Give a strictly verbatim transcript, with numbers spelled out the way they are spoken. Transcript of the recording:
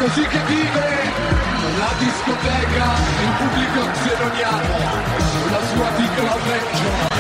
così che vive la discoteca, il pubblico xenoniano, la sua piccola vecchia.